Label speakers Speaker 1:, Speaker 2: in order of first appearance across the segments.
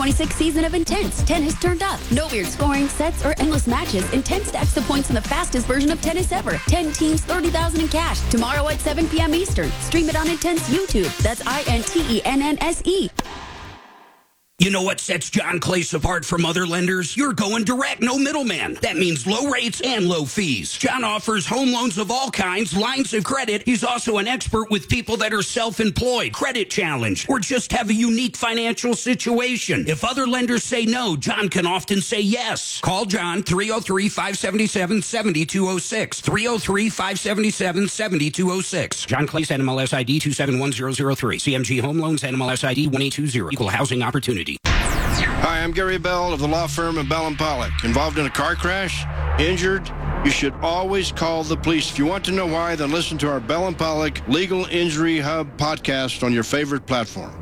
Speaker 1: 26th season of Intense. Tennis turned up. No weird scoring, sets, or endless matches. Intense stacks the points in the fastest version of tennis ever. 10 teams, $30,000 in cash. Tomorrow at 7 p.m. Eastern. Stream it on Intense YouTube. That's INTENNSE.
Speaker 2: You know what sets John Clace apart from other lenders? You're going direct, no middleman. That means low rates and low fees. John offers home loans of all kinds, lines of credit. He's also an expert with people that are self-employed, credit challenged, or just have a unique financial situation. If other lenders say no, John can often say yes. Call John 303-577-7206. 303-577-7206. John Clace, NMLS ID 271003. CMG Home Loans, NMLS ID 1820. Equal Housing Opportunity.
Speaker 3: Hi, I'm Gary Bell of the law firm of Bell & Pollock. Involved in a car crash? Injured? You should always call the police. If you want to know why, then listen to our Bell & Pollock Legal Injury Hub podcast on your favorite platform.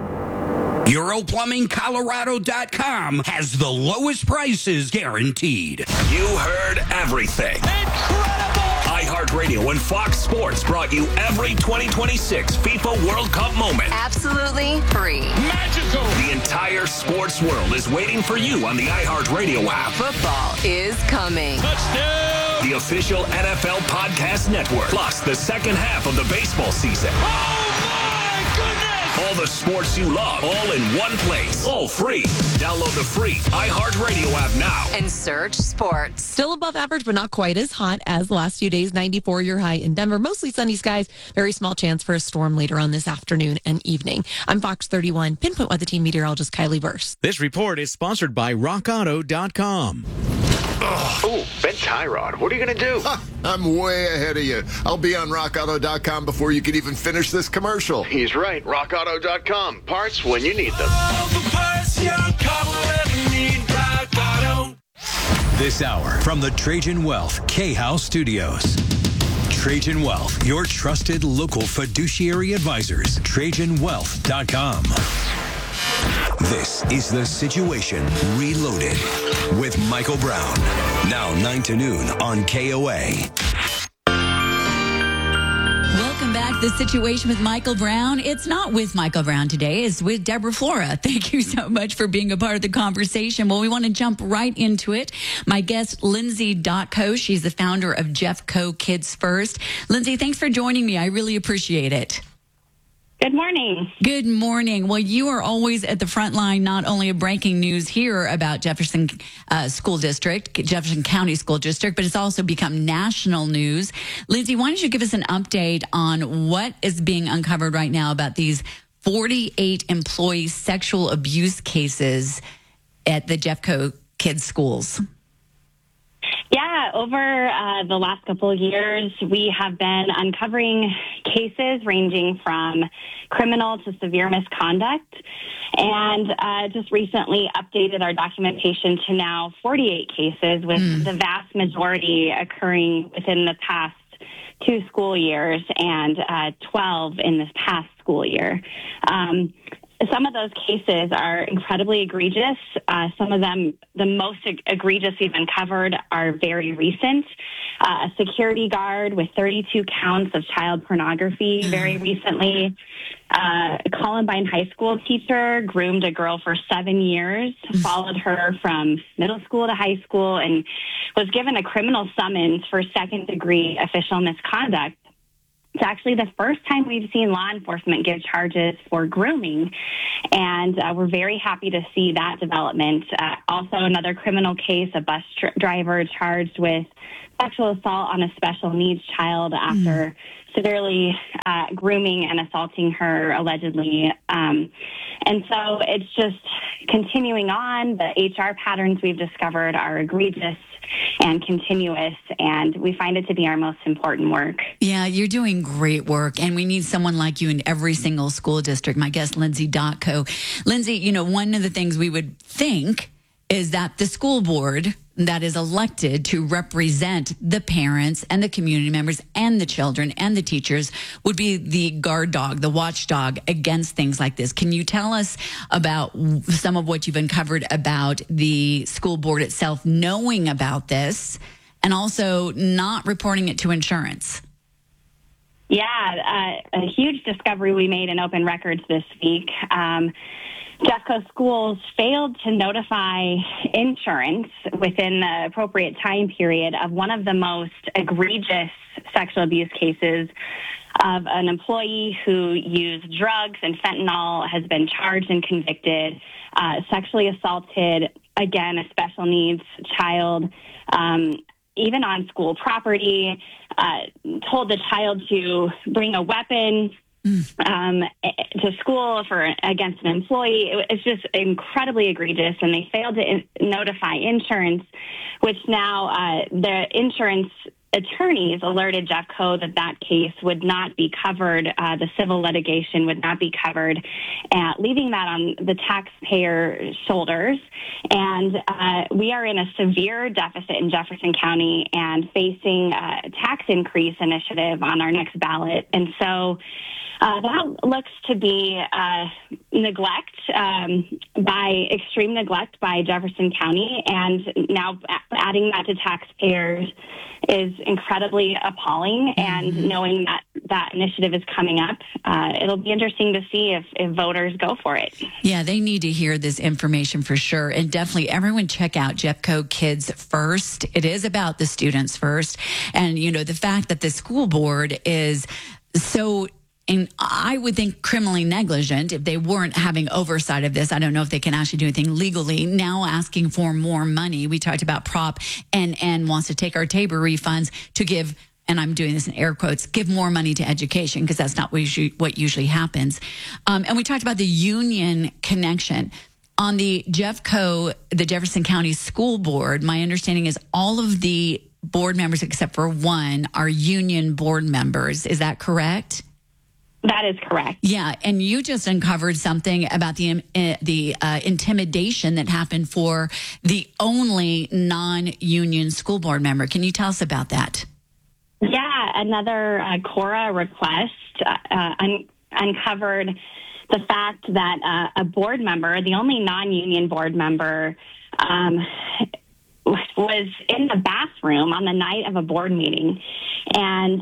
Speaker 2: EuroPlumbingColorado.com has the lowest prices guaranteed.
Speaker 4: You heard everything.
Speaker 5: Incredible!
Speaker 4: iHeartRadio and Fox Sports brought you every 2026 FIFA World Cup moment.
Speaker 6: Absolutely free.
Speaker 5: Magical!
Speaker 4: The entire sports world is waiting for you on the iHeartRadio app.
Speaker 6: Football is coming.
Speaker 5: Touchdown!
Speaker 4: The official NFL Podcast Network. Plus the second half of the baseball season.
Speaker 5: Oh my goodness!
Speaker 4: All the sports you love, all in one place. All free. Download the free iHeartRadio app now.
Speaker 6: And search sports.
Speaker 7: Still above average, but not quite as hot as the last few days. 94 your high in Denver. Mostly sunny skies. Very small chance for a storm later on this afternoon and evening. I'm Fox 31 Pinpoint Weather Team meteorologist Kylie Burse.
Speaker 8: This report is sponsored by RockAuto.com.
Speaker 9: Oh, Ben Tyrod, what are you going to do?
Speaker 10: I'm way ahead of you. I'll be on RockAuto.com before you can even finish this commercial.
Speaker 9: He's right. RockAuto.com. Parts when you need them.
Speaker 8: This hour from the Trajan Wealth K-House Studios. Trajan Wealth, your trusted local fiduciary advisors. TrajanWealth.com. This is The Situation Reloaded with Michael Brown. Now 9 to noon on KOA.
Speaker 1: Welcome back. The Situation with Michael Brown. It's not with Michael Brown today. It's with Deborah Flora. Thank you so much for being a part of the conversation. Well, we want to jump right into it. My guest, Lindsay Dotko. She's the founder of Jeffco Kids First. Lindsay, thanks for joining me. I really appreciate it.
Speaker 11: Good morning.
Speaker 1: Good morning. Well, you are always at the front line, not only of breaking news here about Jefferson School District, Jefferson County School District, but it's also become national news. Lindsay, why don't you give us an update on what is being uncovered right now about these 48 employee sexual abuse cases at the Jeffco Kids schools?
Speaker 11: Yeah, over the last couple of years, we have been uncovering cases ranging from criminal to severe misconduct, and just recently updated our documentation to now 48 cases, with the vast majority occurring within the past 2 school years and 12 in this past school year. Some of those cases are incredibly egregious. Some of them, the most egregious we've uncovered, are very recent. A security guard with 32 counts of child pornography very recently. A Columbine High School teacher groomed a girl for 7 years, followed her from middle school to high school, and was given a criminal summons for second-degree official misconduct. It's actually the first time we've seen law enforcement give charges for grooming, and we're very happy to see that development. Also, another criminal case, a bus driver charged with sexual assault on a special needs child after severely grooming and assaulting her, allegedly. And so it's just continuing on. The HR patterns we've discovered are egregious and continuous, and we find it to be our most important work.
Speaker 1: Yeah, you're doing great work, and we need someone like you in every single school district. My guest, Lindsay Dotko. Lindsay, you know, one of the things we would think is that the school board that is elected to represent the parents and the community members and the children and the teachers would be the guard dog, the watchdog against things like this. Can you tell us about some of what you've uncovered about the school board itself knowing about this and also not reporting it to insurance?
Speaker 11: Yeah, a huge discovery we made in open records this week. Jeffco schools failed to notify insurance within the appropriate time period of one of the most egregious sexual abuse cases of an employee who used drugs and fentanyl, has been charged and convicted, sexually assaulted, again, a special needs child, even on school property, told the child to bring a weapon to school against an employee. It's just incredibly egregious, and they failed to notify insurance, which now the insurance attorneys alerted Jeffco that case would not be covered, the civil litigation would not be covered, leaving that on the taxpayer shoulders. And we are in a severe deficit in Jefferson County and facing a tax increase initiative on our next ballot. And so that looks to be extreme neglect by Jefferson County, and now adding that to taxpayers is incredibly appalling. And knowing that initiative is coming up, it'll be interesting to see if voters go for it.
Speaker 1: Yeah, they need to hear this information for sure. And definitely everyone check out Jeffco Kids First. It is about the students first. And, the fact that the school board is so, and I would think criminally negligent if they weren't having oversight of this. I don't know if they can actually do anything legally. Now asking for more money. We talked about Prop NN wants to take our Tabor refunds to give, and I'm doing this in air quotes, give more money to education, because that's not what usually happens. And we talked about the union connection. On the Jeffco, the Jefferson County School Board, my understanding is all of the board members except for one are union board members. Is that correct?
Speaker 11: That is correct.
Speaker 1: Yeah, and you just uncovered something about the intimidation that happened for the only non-union school board member. Can you tell us about that?
Speaker 11: Yeah, another Cora request uncovered the fact that a board member, the only non-union board member, was in the bathroom on the night of a board meeting and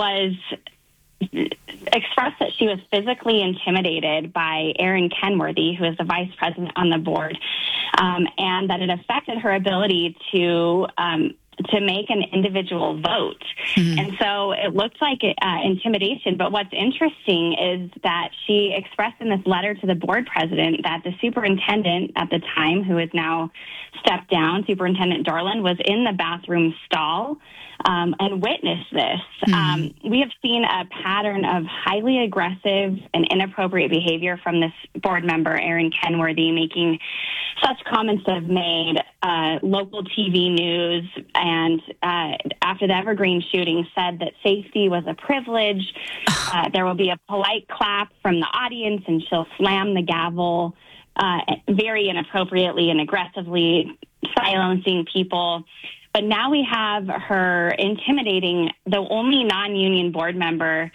Speaker 11: expressed that she was physically intimidated by Erin Kenworthy, who is the vice president on the board, and that it affected her ability to make an individual vote. Mm-hmm. And so it looked like intimidation. But what's interesting is that she expressed in this letter to the board president that the superintendent at the time, who is now stepped down, Superintendent Dorland, was in the bathroom stall and witnessed this. Mm-hmm. We have seen a pattern of highly aggressive and inappropriate behavior from this board member, Erin Kenworthy, making such comments that have made local TV news, and after the Evergreen shooting said that safety was a privilege. There will be a polite clap from the audience, and she'll slam the gavel very inappropriately and aggressively, silencing people. But now we have her intimidating the only non-union board member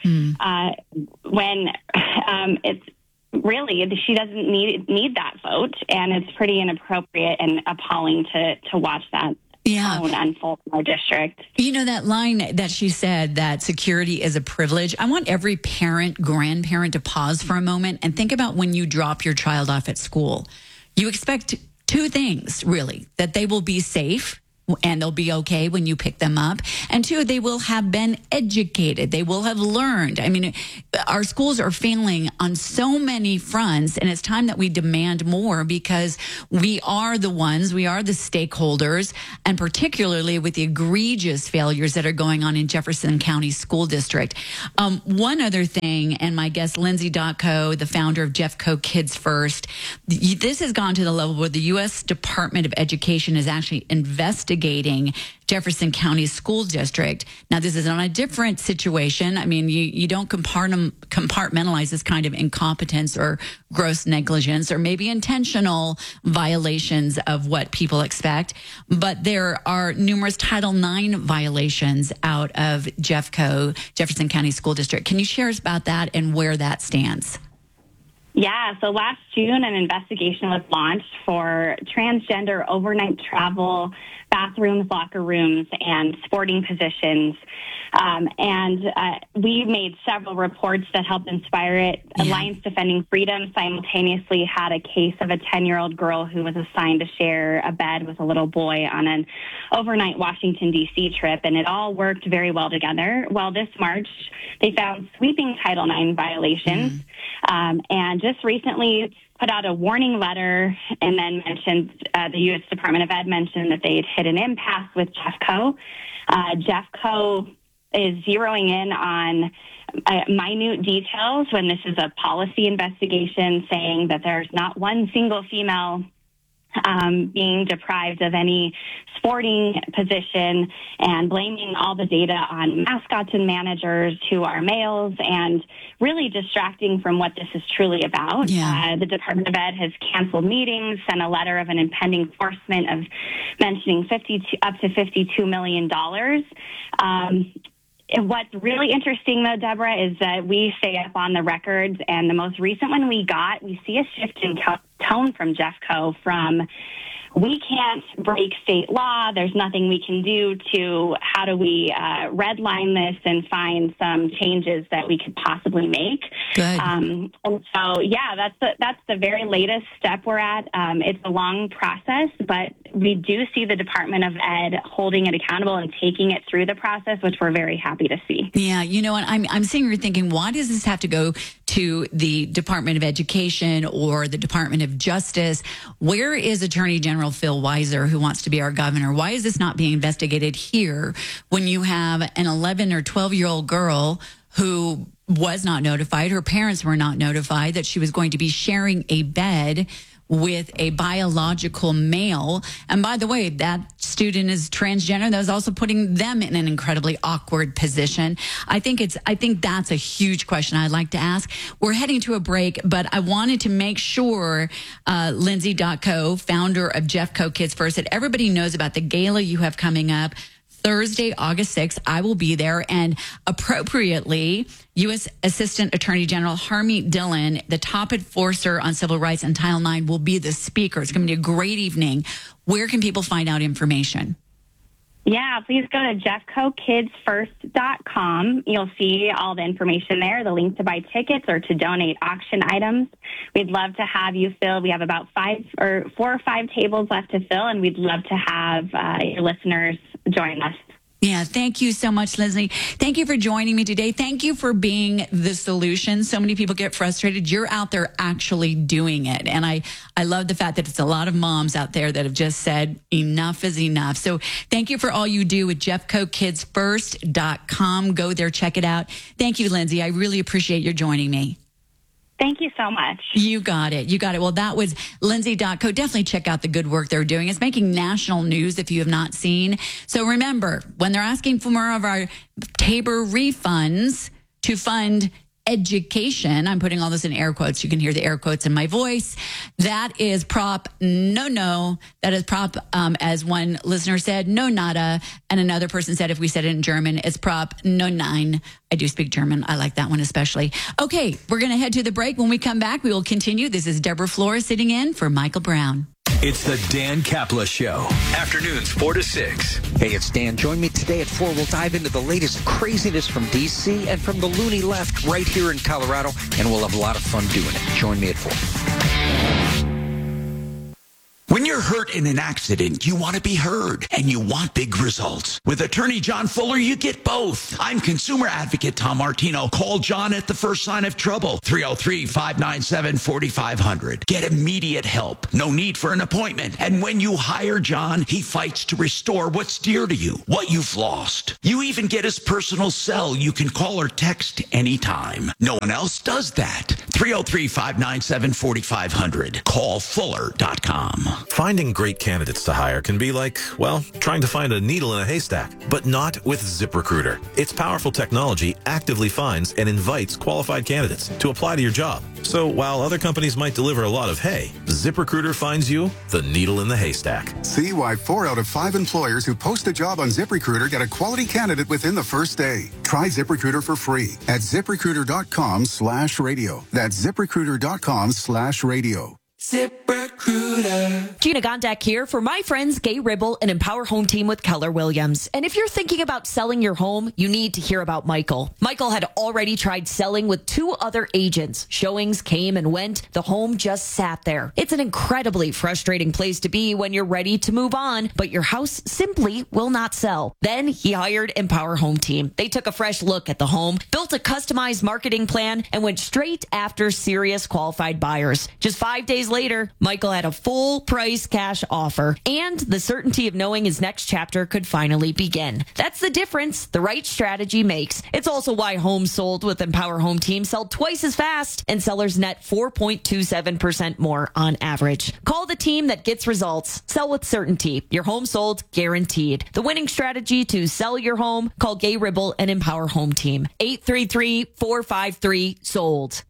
Speaker 11: when it's really, she doesn't need that vote, and it's pretty inappropriate and appalling to watch that unfold in our district.
Speaker 1: That line that she said, that security is a privilege. I want every parent, grandparent to pause for a moment and think about when you drop your child off at school. You expect two things, really: that they will be safe and they'll be okay when you pick them up. And two, they will have been educated. They will have learned. I mean, our schools are failing on so many fronts, and it's time that we demand more, because we are the stakeholders, and particularly with the egregious failures that are going on in Jefferson County School District. One other thing, and my guest, Lindsay Dotko, the founder of Jeffco Kids First, this has gone to the level where the U.S. Department of Education is actually investigating Jefferson County School District. Now, this is on a different situation. I mean, you don't compartmentalize this kind of incompetence or gross negligence or maybe intentional violations of what people expect. But there are numerous Title IX violations out of Jefferson County School District. Can you share us about that and where that stands?
Speaker 11: Yeah, so last June, an investigation was launched for transgender overnight travel, bathrooms, locker rooms, and sporting positions. We made several reports that helped inspire it. Yeah. Alliance Defending Freedom simultaneously had a case of a 10-year-old girl who was assigned to share a bed with a little boy on an overnight Washington, D.C. trip, and it all worked very well together. Well, this March, they found sweeping Title IX violations, and just recently put out a warning letter and then mentioned the U.S. Department of Ed mentioned that they'd hit an impasse with Jeffco. Jeffco is zeroing in on minute details when this is a policy investigation, saying that there's not one single female being deprived of any sporting position, and blaming all the data on mascots and managers who are males, and really distracting from what this is truly about.
Speaker 1: Yeah.
Speaker 11: The Department of Ed has canceled meetings, sent a letter of an impending enforcement of mentioning up to $52 million. What's really interesting, though, Deborah, is that we stay up on the records, and the most recent one we got, we see a shift in tone from Jeffco from we can't break state law, there's nothing we can do, to how do we redline this and find some changes that we could possibly make.
Speaker 1: Good.
Speaker 11: And so, yeah, that's the very latest step we're at. It's a long process, but we do see the Department of Ed holding it accountable and taking it through the process, which we're very happy to see.
Speaker 1: Yeah, you know what? I'm sitting here thinking, why does this have to go to the Department of Education or the Department of Justice? Where is Attorney General Phil Weiser, who wants to be our governor? Why is this not being investigated here when you have an 11 or 12-year-old girl who was not notified, her parents were not notified that she was going to be sharing a bed with a biological male? And by the way, that student is transgender. That was also putting them in an incredibly awkward position. I think that's a huge question I'd like to ask. We're heading to a break, but I wanted to make sure Lindsay.co, founder of Jeffco Kids First, that everybody knows about the gala you have coming up Thursday, August 6th. I will be there, and appropriately, U.S. Assistant Attorney General Harmeet Dillon, the top enforcer on civil rights and Title IX, will be the speaker. It's going to be a great evening. Where can people find out information?
Speaker 11: Yeah, please go to jeffcokidsfirst.com. You'll see all the information there, the link to buy tickets or to donate auction items. We'd love to have you fill. We have about 4 or 5 tables left to fill, and we'd love to have your listeners join us.
Speaker 1: Yeah, thank you so much, Leslie. Thank you for joining me today. Thank you for being the solution. So many people get frustrated. You're out there actually doing it. And I love the fact that it's a lot of moms out there that have just said enough is enough. So thank you for all you do with jeffcokidsfirst.com. Go there, check it out. Thank you, Lindsay. I really appreciate your joining me.
Speaker 11: Thank you so much.
Speaker 1: You got it. Well, that was Lindsay.co. Definitely check out the good work they're doing. It's making national news if you have not seen. So remember, when they're asking for more of our Tabor refunds to fund education, I'm putting all this in air quotes. You can hear the air quotes in my voice. That is Prop no. That is Prop, as one listener said, no nada. And another person said, if we said it in German, it's Prop no nine. I do speak German. I like that one especially. Okay, we're going to head to the break. When we come back, we will continue. This is Deborah Flores sitting in for Michael Brown.
Speaker 8: It's the Dan Kapla Show. Afternoons 4 to 6.
Speaker 12: Hey, it's Dan. Join me today at 4. We'll dive into the latest craziness from D.C. and from the loony left right here in Colorado, and we'll have a lot of fun doing it. Join me at 4.
Speaker 2: When you're hurt in an accident, you want to be heard, and you want big results. With attorney John Fuller, you get both. I'm consumer advocate Tom Martino. Call John at the first sign of trouble, 303-597-4500. Get immediate help. No need for an appointment. And when you hire John, he fights to restore what's dear to you, what you've lost. You even get his personal cell you can call or text anytime. No one else does that. 303-597-4500. Call Fuller.com.
Speaker 13: Finding great candidates to hire can be like, well, trying to find a needle in a haystack, but not with ZipRecruiter. Its powerful technology actively finds and invites qualified candidates to apply to your job. So while other companies might deliver a lot of hay, ZipRecruiter finds you the needle in the haystack.
Speaker 14: See why 4 out of 5 employers who post a job on ZipRecruiter get a quality candidate within the first day. Try ZipRecruiter for free at ZipRecruiter.com/radio. That's ZipRecruiter.com/radio.
Speaker 15: ZipRecruiter. Gina Gondek here for my friends Gay Ribble and Empower Home Team with Keller Williams. And if you're thinking about selling your home, you need to hear about Michael. Michael had already tried selling with 2 other agents. Showings came and went. The home just sat there. It's an incredibly frustrating place to be when you're ready to move on, but your house simply will not sell. Then he hired Empower Home Team. They took a fresh look at the home, built a customized marketing plan, and went straight after serious qualified buyers. Just 5 days later, Michael had a full price cash offer and the certainty of knowing his next chapter could finally begin. That's the difference the right strategy makes. It's also why homes sold with Empower Home Team sell twice as fast and sellers net 4.27% more on average. Call the team that gets results. Sell with certainty. Your home sold guaranteed. The winning strategy to sell your home, call Gay Ribble and Empower Home Team. 833-453-SOLD.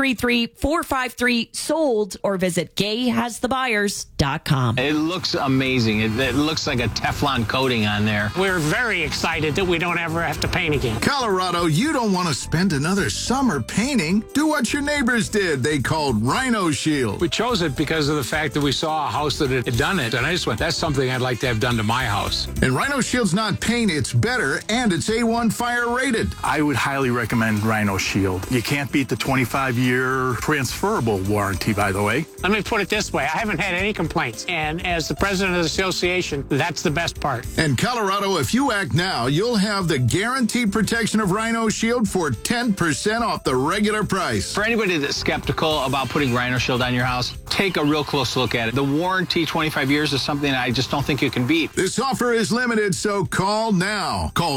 Speaker 15: 833-453-SOLD or visit GayHasTheBuyers.com.
Speaker 16: It looks amazing. It looks like a Teflon coating on there.
Speaker 17: We're very excited that we don't ever have to paint again.
Speaker 18: Colorado, you don't want to spend another summer painting. Do what your neighbors did. They called Rhino Shield.
Speaker 19: We chose it because of the fact that we saw a house that had done it, and I just went, that's something I'd like to have done to my house.
Speaker 18: And Rhino Shield's not paint, it's better, and it's A1 fire rated.
Speaker 20: I would highly recommend Rhino Shield. You can't beat the 25-year transferable warranty, by the way.
Speaker 17: Let me put it this way. I haven't had any complaints. And as the president of the association, that's the best part.
Speaker 18: And Colorado, if you act now, you'll have the guaranteed protection of Rhino Shield for 10% off the regular price.
Speaker 16: For anybody that's skeptical about putting Rhino Shield on your house, take a real close look at it. The warranty, 25 years, is something I just don't think you can beat.
Speaker 18: This offer is limited, so call now. Call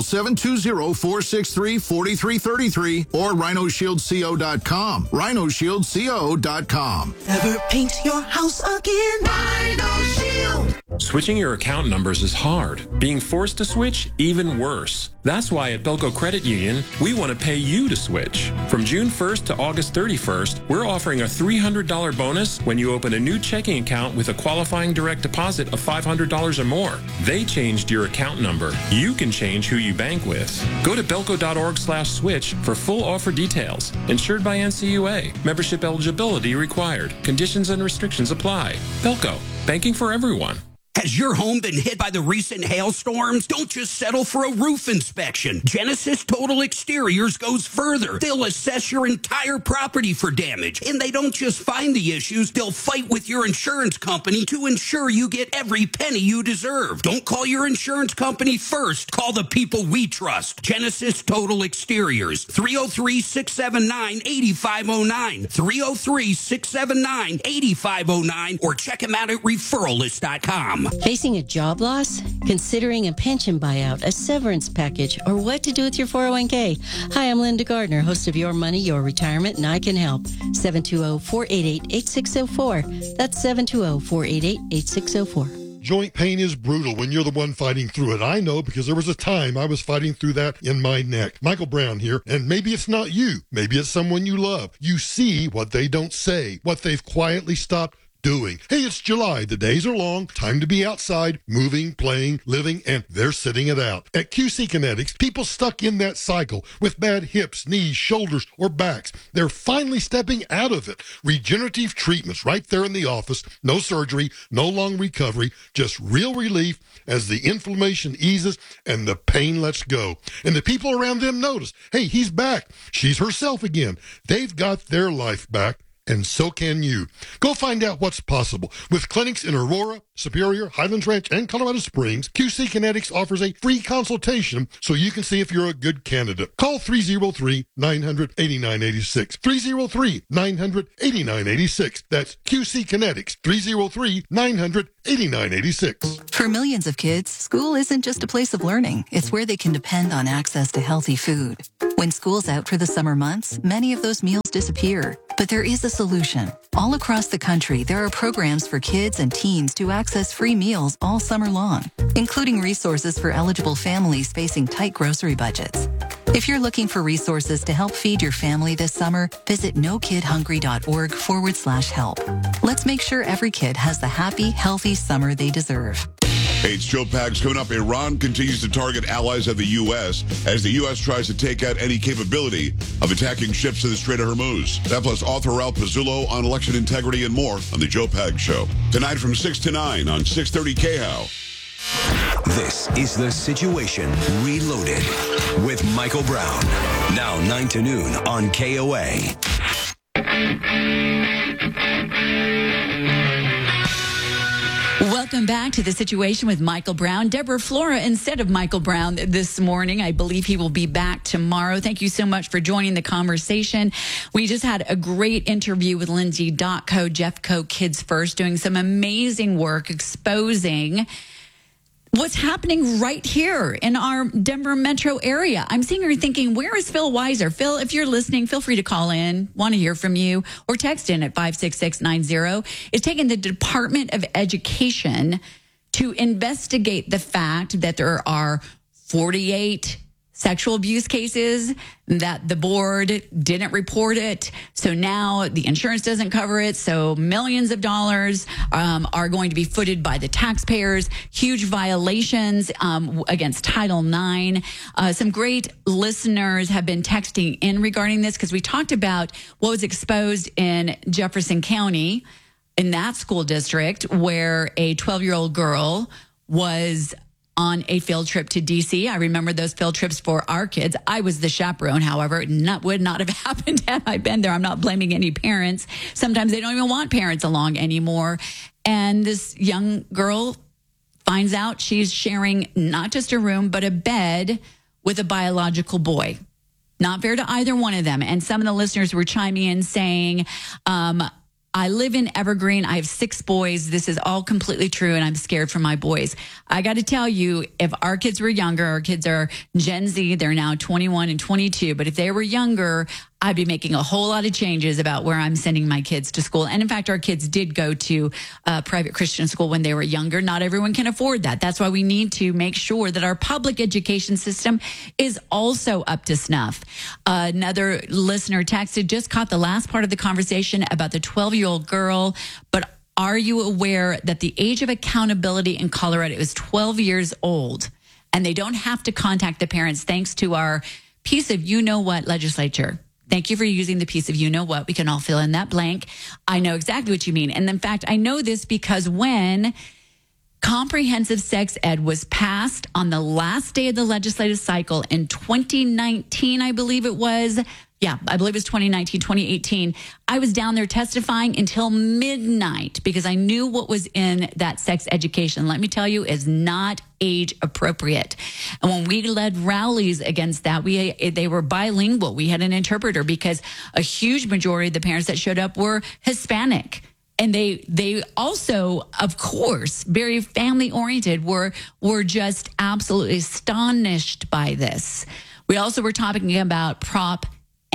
Speaker 18: 720-463-4333 or rhinoshieldco.com. rhinoshieldco.com.
Speaker 21: Never paint your house again. Rhino Shield.
Speaker 22: Switching your account numbers is hard. Being forced to switch, even worse. That's why at Belco Credit Union, we want to pay you to switch. From June 1st to August 31st, we're offering a $300 bonus when you open a new checking account with a qualifying direct deposit of $500 or more. They changed your account number. You can change who you bank with. Go to belco.org/switch for full offer details. Insured by NCUA. Membership eligibility required. Conditions and restrictions apply. Belco. Banking for everyone.
Speaker 2: Has your home been hit by the recent hailstorms? Don't just settle for a roof inspection. Genesis Total Exteriors goes further. They'll assess your entire property for damage. And they don't just find the issues, they'll fight with your insurance company to ensure you get every penny you deserve. Don't call your insurance company first. Call the people we trust. Genesis Total Exteriors. 303-679-8509. 303-679-8509. Or check them out at referralist.com.
Speaker 23: Facing a job loss? Considering a pension buyout, a severance package, or what to do with your 401k? Hi, I'm Linda Gardner, host of Your Money, Your Retirement, and I can help. 720-488-8604. That's 720-488-8604.
Speaker 24: Joint pain is brutal when you're the one fighting through it. I know because there was a time I was fighting through that in my neck. Michael Brown here, and maybe it's not you. Maybe it's someone you love. You see what they don't say, what they've quietly stopped doing. Hey, it's July. The days are long. Time to be outside, moving, playing, living, and they're sitting it out. At QC Kinetics, people stuck in that cycle with bad hips, knees, shoulders, or backs, they're finally stepping out of it. Regenerative treatments right there in the office. No surgery, no long recovery, just real relief as the inflammation eases and the pain lets go. And the people around them notice, hey, he's back. She's herself again. They've got their life back. And so can you. Go find out what's possible. With clinics in Aurora, Superior, Highlands Ranch, and Colorado Springs, QC Kinetics offers a free consultation so you can see if you're a good candidate. Call 303-900-8986. 303-900-8986. That's QC Kinetics. 303-900-8986.
Speaker 25: For millions of kids, school isn't just a place of learning. It's where they can depend on access to healthy food. When school's out for the summer months, many of those meals disappear. But there is a solution. All across the country, there are programs for kids and teens to access free meals all summer long, including resources for eligible families facing tight grocery budgets. If you're looking for resources to help feed your family this summer, visit nokidhungry.org/help. Let's make sure every kid has the happy, healthy summer they deserve.
Speaker 3: Hey, it's Joe Pags coming up. Iran continues to target allies of the U.S. as the U.S. tries to take out any capability of attacking ships in the Strait of Hormuz. That plus author Ralph Pizzullo on election integrity and more on The Joe Pags Show. Tonight from 6 to 9 on 630 KHOW.
Speaker 8: This is The Situation Reloaded with Michael Brown. Now 9 to noon on KOA.
Speaker 1: Welcome back to The Situation with Michael Brown. Deborah Flora instead of Michael Brown this morning. I believe he will be back tomorrow. Thank you so much for joining the conversation. We just had a great interview with Lindsay.co, Jeffco Kids First, doing some amazing work exposing what's happening right here in our Denver metro area. I'm sitting here thinking, where is Phil Weiser? Phil, if you're listening, feel free to call in, want to hear from you, or text in at 56690. It's taken the Department of Education to investigate the fact that there are 48 sexual abuse cases, that the board didn't report it. So now the insurance doesn't cover it. So millions of dollars are going to be footed by the taxpayers. Huge violations against Title IX. Some great listeners have been texting in regarding this because we talked about what was exposed in Jefferson County in that school district where a 12-year-old girl was on a field trip to D.C. I remember those field trips for our kids. I was the chaperone, however. It would not have happened had I been there. I'm not blaming any parents. Sometimes they don't even want parents along anymore. And this young girl finds out she's sharing not just a room, but a bed with a biological boy. Not fair to either one of them. And some of the listeners were chiming in saying, I live in Evergreen. I have 6 boys. This is all completely true, and I'm scared for my boys. I got to tell you, if our kids were younger, our kids are Gen Z, they're now 21 and 22, but if they were younger, I'd be making a whole lot of changes about where I'm sending my kids to school. And in fact, our kids did go to private Christian school when they were younger. Not everyone can afford that. That's why we need to make sure that our public education system is also up to snuff. Another listener texted, just caught the last part of the conversation about the 12-year-old girl, but are you aware that the age of accountability in Colorado is 12 years old and they don't have to contact the parents thanks to our piece of you-know-what legislature? Thank you for using the piece of you-know-what. We can all fill in that blank. I know exactly what you mean. And in fact, I know this because when comprehensive sex ed was passed on the last day of the legislative cycle in 2019, I believe it was. Yeah, I believe it was 2019, 2018. I was down there testifying until midnight because I knew what was in that sex education. Let me tell you, is not age appropriate. And when we led rallies against that, they were bilingual. We had an interpreter because a huge majority of the parents that showed up were Hispanic. And they also, of course, very family oriented, were just absolutely astonished by this. We also were talking about Prop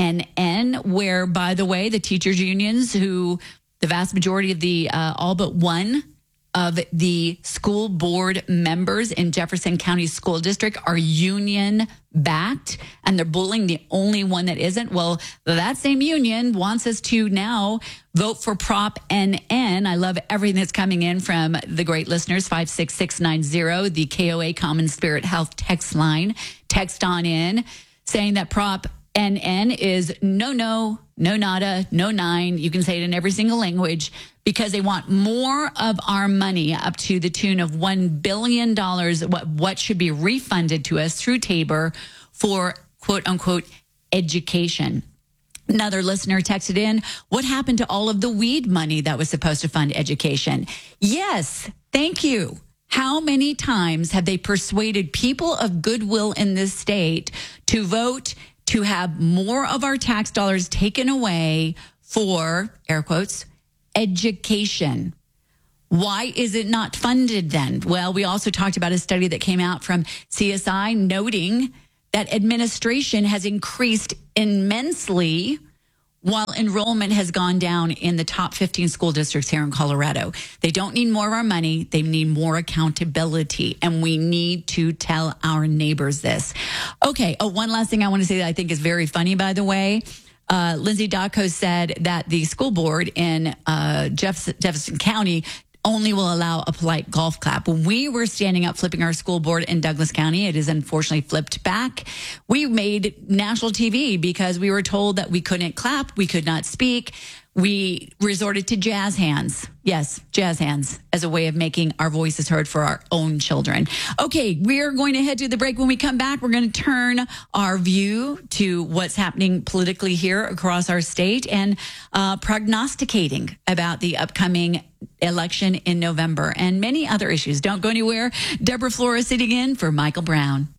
Speaker 1: NN, where, by the way, the teachers unions, who the vast majority of the all but one of the school board members in Jefferson County School District are union backed, and they're bullying the only one that isn't. Well, that same union wants us to now vote for Prop NN. I love everything that's coming in from the great listeners, 56690, the KOA Common Spirit Health text line. Text on in saying that Prop NN is no, nada, no nine. You can say it in every single language because they want more of our money up to the tune of $1 billion, what should be refunded to us through Tabor for quote unquote education. Another listener texted in, what happened to all of the weed money that was supposed to fund education? Yes, thank you. How many times have they persuaded people of goodwill in this state to vote to have more of our tax dollars taken away for, air quotes, education? Why is it not funded then? Well, we also talked about a study that came out from CSI noting that administration has increased immensely while enrollment has gone down in the top 15 school districts here in Colorado. They don't need more of our money. They need more accountability. And we need to tell our neighbors this. Okay. Oh, one last thing I want to say that I think is very funny, by the way. Lindsay Dotko said that the school board in Jefferson County only will allow a polite golf clap. When we were standing up flipping our school board in Douglas County, it is unfortunately flipped back. We made national TV because we were told that we couldn't clap, we could not speak. We resorted to jazz hands. Yes, jazz hands as a way of making our voices heard for our own children. Okay, we're going to head to the break. When we come back, we're going to turn our view to what's happening politically here across our state and prognosticating about the upcoming election in November and many other issues. Don't go anywhere. Deborah Flores sitting in for Michael Brown.